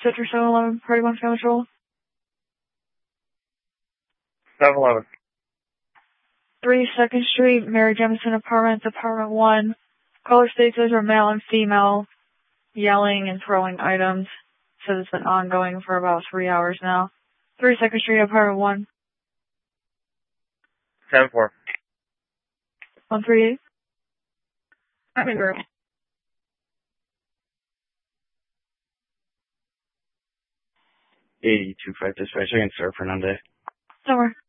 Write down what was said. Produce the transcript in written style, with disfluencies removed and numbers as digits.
Citrus 711, Party 1 Family Patrol. 711. 3 2nd Street, Mary Jemison Apartments, Apartment 1. Caller states those are male and female yelling and throwing items. Says it's been ongoing for about 3 hours now. 3 2nd Street, Apartment 1. 7-4. 138. Apartment group. 82-5 dispatch. I can start Fernandez. Somewhere.